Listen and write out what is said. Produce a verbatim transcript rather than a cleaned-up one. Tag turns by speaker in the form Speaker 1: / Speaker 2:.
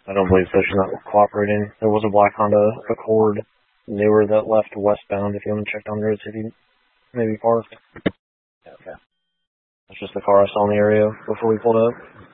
Speaker 1: I don't believe so. She's not cooperating. There was a black Honda Accord newer that left westbound. If you want to check down the road, see if you maybe parked.
Speaker 2: Okay.
Speaker 1: That's just the car I saw in the area before we pulled up.